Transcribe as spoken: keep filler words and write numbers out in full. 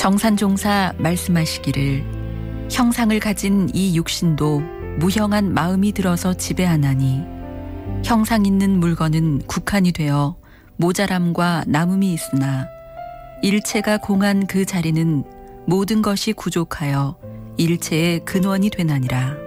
정산종사 말씀하시기를 형상을 가진 이 육신도 무형한 마음이 들어서 지배하나니 형상 있는 물건은 국한이 되어 모자람과 남음이 있으나 일체가 공한 그 자리는 모든 것이 구족하여 일체의 근원이 되나니라.